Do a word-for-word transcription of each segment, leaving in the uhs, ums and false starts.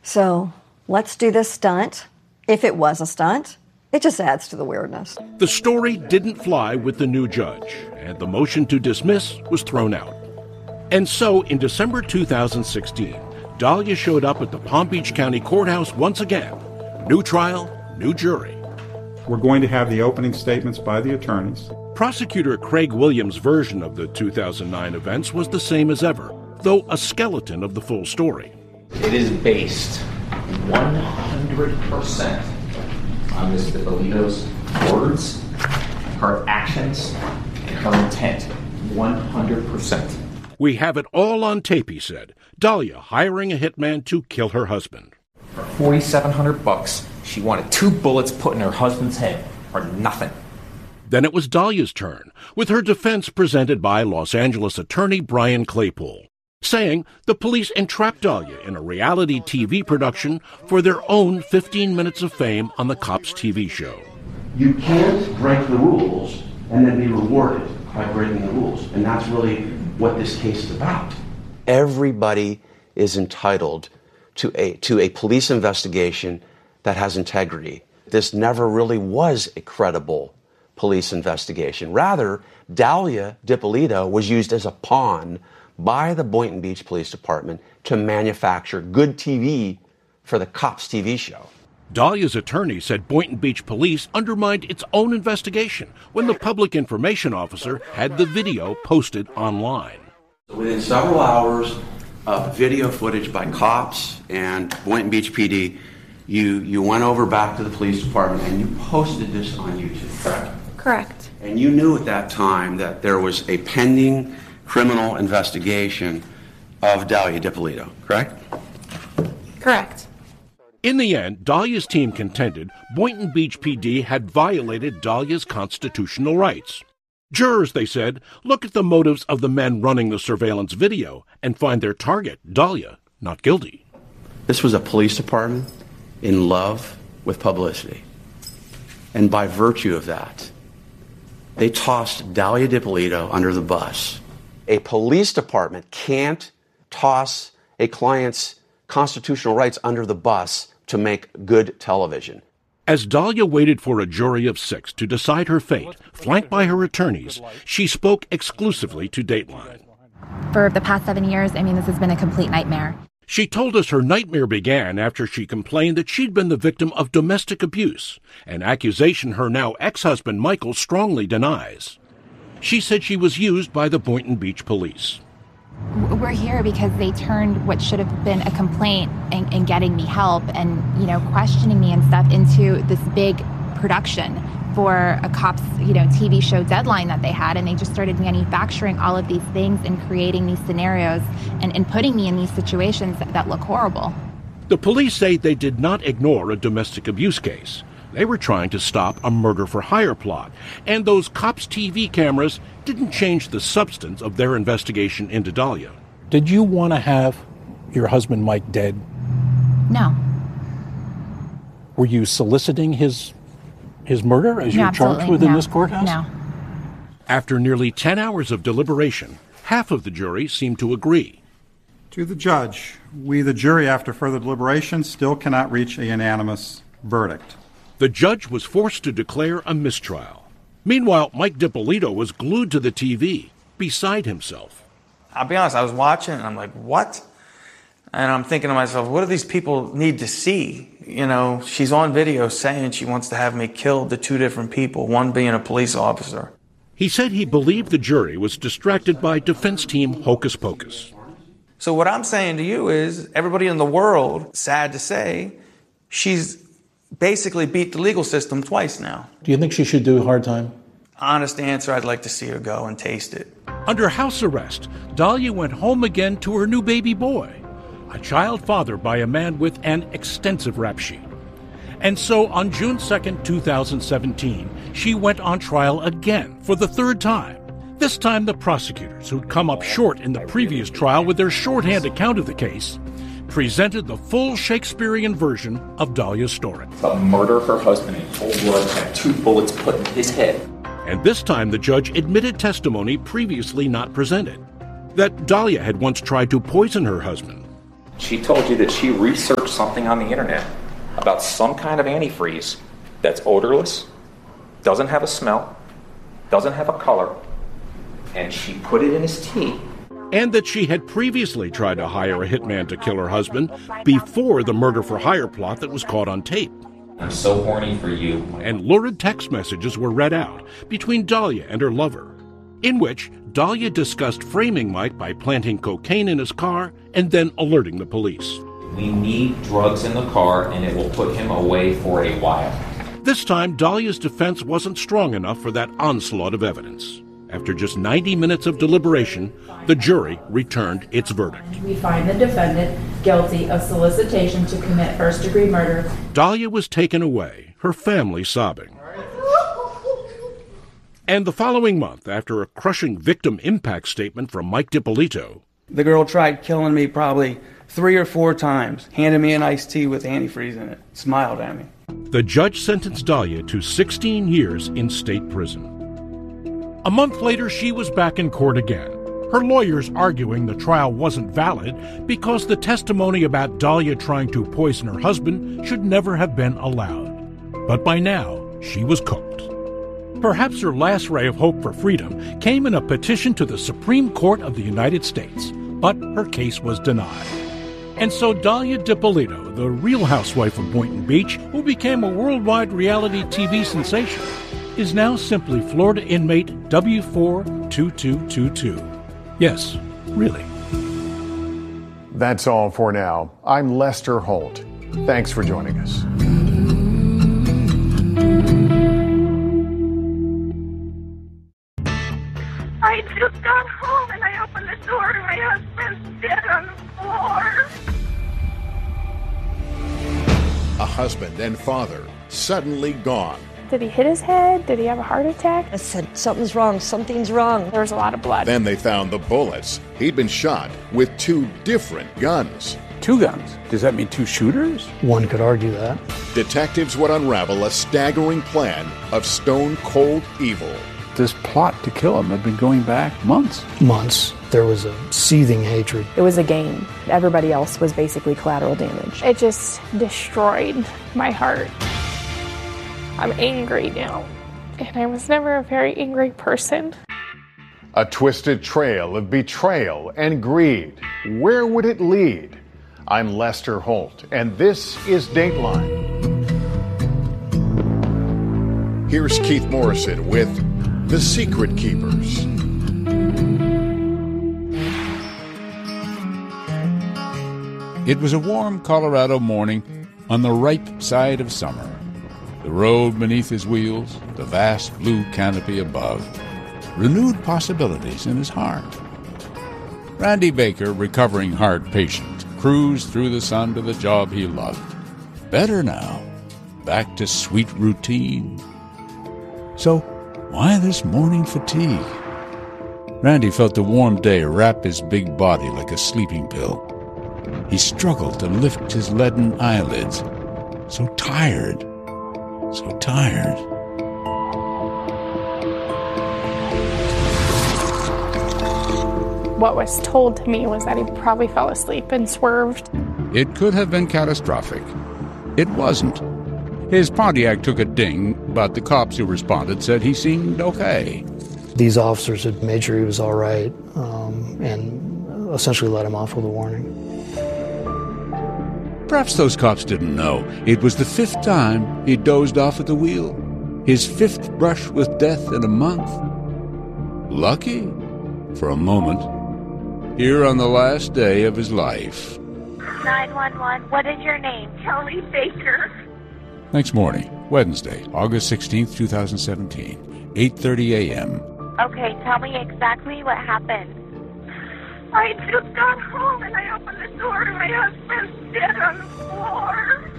So let's do this stunt. If it was a stunt, it just adds to the weirdness. The story didn't fly with the new judge, and the motion to dismiss was thrown out. And so, in December two thousand sixteen, Dahlia showed up at the Palm Beach County Courthouse once again. New trial, new jury. We're going to have the opening statements by the attorneys. Prosecutor Craig Williams' version of the two thousand nine events was the same as ever, though a skeleton of the full story. It is based one hundred percent on Miz DiPolito's words, her actions, and her intent. one hundred percent. We have it all on tape, he said. Dahlia hiring a hitman to kill her husband. For forty-seven hundred bucks, she wanted two bullets put in her husband's head, or nothing. Then it was Dahlia's turn, with her defense presented by Los Angeles attorney Brian Claypool, saying the police entrapped Dahlia in a reality T V production for their own fifteen minutes of fame on the Cops T V show. You can't break the rules and then be rewarded by breaking the rules, and that's really what this case is about. Everybody is entitled to a to a police investigation that has integrity. This never really was a credible police investigation. Rather, Dahlia DiPolito was used as a pawn by the Boynton Beach Police Department to manufacture good T V for the Cops T V show. Dahlia's attorney said Boynton Beach Police undermined its own investigation when the public information officer had the video posted online. Within several hours of video footage by cops and Boynton Beach P D, you, you went over back to the police department and you posted this on YouTube, correct? Correct. And you knew at that time that there was a pending criminal investigation of Dahlia DiPolito, correct? Correct. In the end, Dahlia's team contended Boynton Beach P D had violated Dahlia's constitutional rights. Jurors, they said, look at the motives of the men running the surveillance video and find their target, Dahlia, not guilty. This was a police department in love with publicity. And by virtue of that, they tossed Dahlia DiPolito under the bus. A police department can't toss a client's constitutional rights under the bus to make good television. As Dahlia waited for a jury of six to decide her fate, flanked by her attorneys, she spoke exclusively to Dateline. For the past seven years, I mean, this has been a complete nightmare. She told us her nightmare began after she complained that she'd been the victim of domestic abuse, an accusation her now ex-husband Michael strongly denies. She said she was used by the Boynton Beach police. We're here because they turned what should have been a complaint and, and getting me help and, you know, questioning me and stuff into this big production for a Cops, you know, T V show deadline that they had. And they just started manufacturing all of these things and creating these scenarios and, and putting me in these situations that, that look horrible. The police say they did not ignore a domestic abuse case. They were trying to stop a murder-for-hire plot, and those Cops T V cameras didn't change the substance of their investigation into Dahlia. Did you want to have your husband Mike dead? No. Were you soliciting his his murder as no, you're charged with in no. this courthouse? No. After nearly ten hours of deliberation, half of the jury seemed to agree. To the judge, we, the jury, after further deliberation, still cannot reach a unanimous verdict. The judge was forced to declare a mistrial. Meanwhile, Mike DiPolito was glued to the T V, beside himself. I'll be honest, I was watching and I'm like, what? And I'm thinking to myself, what do these people need to see? You know, she's on video saying she wants to have me kill the two different people, one being a police officer. He said he believed the jury was distracted by defense team hocus pocus. So what I'm saying to you is, everybody in the world, sad to say, she's basically beat the legal system twice now. Do you think she should do hard time? Honest answer, I'd like to see her go and taste it. Under house arrest, Dahlia went home again to her new baby boy, a child fathered by a man with an extensive rap sheet. And so on June second, two thousand seventeen, she went on trial again for the third time. This time the prosecutors, who'd come up short in the previous trial with their shorthand account of the case, presented the full Shakespearean version of Dahlia's story. But murder her husband in cold blood, had two bullets put in his head. And this time the judge admitted testimony previously not presented, that Dahlia had once tried to poison her husband. She told you that she researched something on the internet about some kind of antifreeze that's odorless, doesn't have a smell, doesn't have a color, and she put it in his tea. And that she had previously tried to hire a hitman to kill her husband before the murder-for-hire plot that was caught on tape. I'm so horny for you. And lurid text messages were read out between Dahlia and her lover, in which Dahlia discussed framing Mike by planting cocaine in his car and then alerting the police. We need drugs in the car, and it will put him away for a while. This time, Dahlia's defense wasn't strong enough for that onslaught of evidence. After just ninety minutes of deliberation, the jury returned its verdict. We find the defendant guilty of solicitation to commit first-degree murder. Dahlia was taken away, her family sobbing. And the following month, after a crushing victim impact statement from Mike DiPolito, The girl tried killing me probably three or four times, handed me an iced tea with antifreeze in it, smiled at me. the judge sentenced Dahlia to sixteen years in state prison. A month later, she was back in court again, her lawyers arguing the trial wasn't valid because the testimony about Dahlia trying to poison her husband should never have been allowed. But by now, she was cooked. Perhaps her last ray of hope for freedom came in a petition to the Supreme Court of the United States, but her case was denied. And so Dahlia DiPolito, the real housewife of Boynton Beach, who became a worldwide reality T V sensation, is now simply Florida inmate W four two two two two. Yes, really. That's all for now. I'm Lester Holt. Thanks for joining us. I just got home and I opened the door and my husband's dead on the floor. A husband and father suddenly gone. Did he hit his head? Did he have a heart attack? I said, something's wrong, something's wrong. There was a lot of blood. Then they found the bullets. He'd been shot with two different guns. Two guns? Does that mean two shooters? One could argue that. Detectives would unravel a staggering plan of stone-cold evil. This plot to kill him had been going back months. Months. There was a seething hatred. It was a game. Everybody else was basically collateral damage. It just destroyed my heart. I'm angry now, and I was never a very angry person. A twisted trail of betrayal and greed. Where would it lead? I'm Lester Holt, and this is Dateline. Here's Keith Morrison with The Secret Keepers. It was a warm Colorado morning on the ripe side of summer. The road beneath his wheels, the vast blue canopy above, renewed possibilities in his heart. Randy Baker, recovering heart patient, cruised through the sun to the job he loved. Better now, back to sweet routine. So, why this morning fatigue? Randy felt the warm day wrap his big body like a sleeping pill. He struggled to lift his leaden eyelids. So tired. So tired. What was told to me was that he probably fell asleep and swerved. It could have been catastrophic. It wasn't. His Pontiac took a ding, but the cops who responded said he seemed okay. These officers had made sure he was all right um, and essentially let him off with a warning. Perhaps those cops didn't know it was the fifth time he dozed off at the wheel. His fifth brush with death in a month. Lucky, for a moment, here on the last day of his life. nine one one, what is your name? Kelly Baker. Next morning, Wednesday, August sixteenth, twenty seventeen, eight thirty a.m. Okay, tell me exactly what happened. I just got home and I opened the door and my husband's dead on the floor.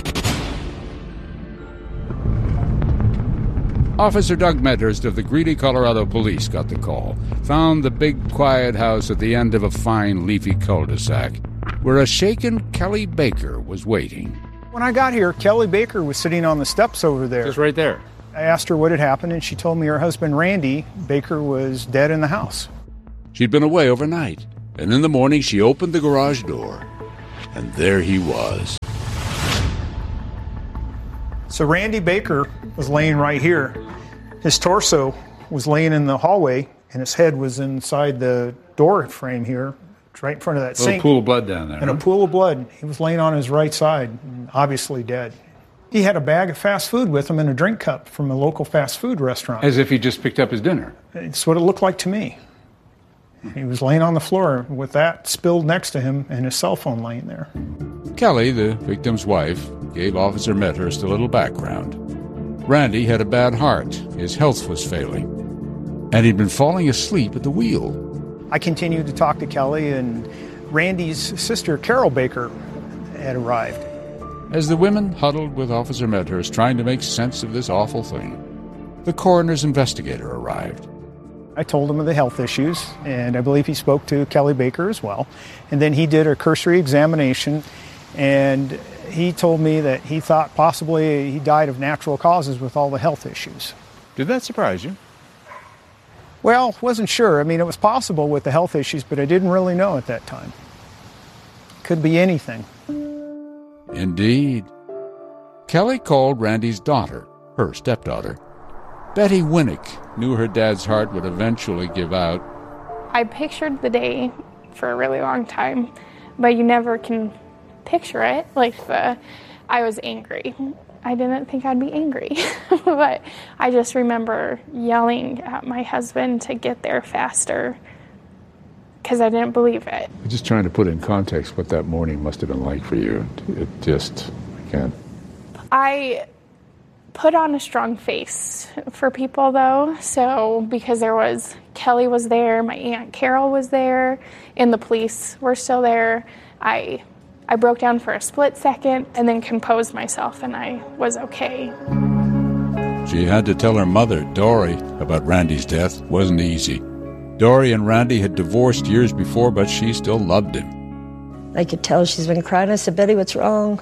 Officer Doug Medhurst of the Greeley, Colorado Police got the call, found the big, quiet house at the end of a fine, leafy cul-de-sac, where a shaken Kelly Baker was waiting. When I got here, Kelly Baker was sitting on the steps over there. Just right there. I asked her what had happened, and she told me her husband, Randy Baker, was dead in the house. She'd been away overnight, and in the morning she opened the garage door. And there he was. So Randy Baker was laying right here. His torso was laying in the hallway, and his head was inside the door frame here, right in front of that A little sink. pool of blood down there. And huh? a pool of blood. He was laying on his right side, obviously dead. He had a bag of fast food with him and a drink cup from a local fast food restaurant. As if he just picked up his dinner. It's what it looked like to me. He was laying on the floor with that spilled next to him and his cell phone laying there. Kelly, the victim's wife, gave Officer Medhurst a little background. Randy had a bad heart. His health was failing. And he'd been falling asleep at the wheel. I continued to talk to Kelly, and Randy's sister, Carol Baker, had arrived. As the women huddled with Officer Medhurst trying to make sense of this awful thing, the coroner's investigator arrived. I told him of the health issues, and I believe he spoke to Kelly Baker as well. And then he did a cursory examination, and he told me that he thought possibly he died of natural causes with all the health issues. Did that surprise you? Well, wasn't sure. I mean, it was possible with the health issues, but I didn't really know at that time. Could be anything. Indeed. Kelly called Randy's daughter, her stepdaughter. Betty Winnick knew her dad's heart would eventually give out. I pictured the day for a really long time, but you never can picture it. Like, the, I was angry. I didn't think I'd be angry, but I just remember yelling at my husband to get there faster because I didn't believe it. Just trying to put in context what that morning must have been like for you. It just, I can't. I put on a strong face for people, though, so because there was, Kelly was there, my Aunt Carol was there, and the police were still there. I I broke down for a split second and then composed myself, and I was okay. She had to tell her mother, Dory, about Randy's death. Wasn't easy. Dory and Randy had divorced years before, but she still loved him. I could tell she's been crying. I said, Betty, what's wrong?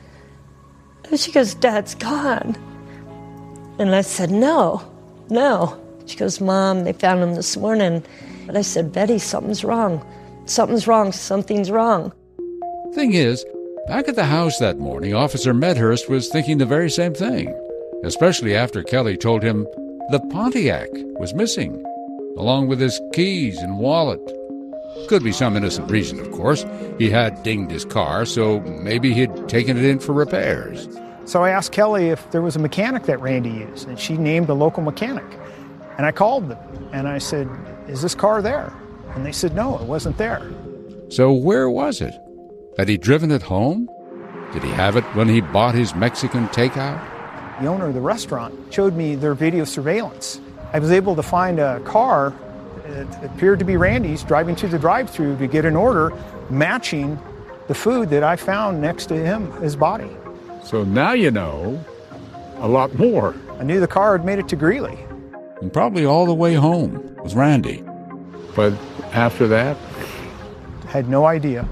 And she goes, Dad's gone. And I said, no, no. She goes, Mom, they found him this morning. But I said, Betty, something's wrong. Something's wrong. Something's wrong. Thing is, back at the house that morning, Officer Medhurst was thinking the very same thing, especially after Kelly told him the Pontiac was missing, along with his keys and wallet. Could be some innocent reason, of course. He had dinged his car, so maybe he'd taken it in for repairs. So I asked Kelly if there was a mechanic that Randy used, and she named a local mechanic. And I called them, and I said, is this car there? And they said, no, it wasn't there. So where was it? Had he driven it home? Did he have it when he bought his Mexican takeout? The owner of the restaurant showed me their video surveillance. I was able to find a car that appeared to be Randy's driving to the drive-thru to get an order matching the food that I found next to him, his body. So now you know a lot more. I knew the car had made it to Greeley. And probably all the way home with Randy. But after that? Had no idea.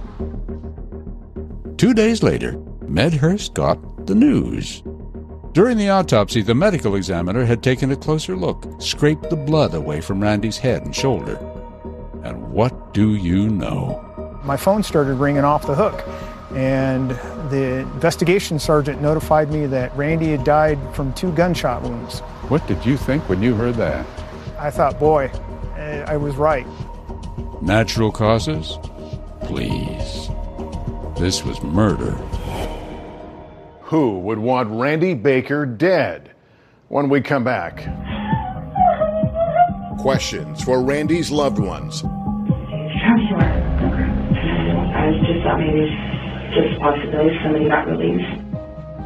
Two days later, Medhurst got the news. During the autopsy, the medical examiner had taken a closer look, scraped the blood away from Randy's head and shoulder. And what do you know? My phone started ringing off the hook, and the investigation sergeant notified me that Randy had died from two gunshot wounds. What did you think when you heard that? I thought, boy, I was right. Natural causes? Please. This was murder. Who would want Randy Baker dead? When we come back. Questions for Randy's loved ones. Sure. I was just thought maybe it's just a possibility somebody got released.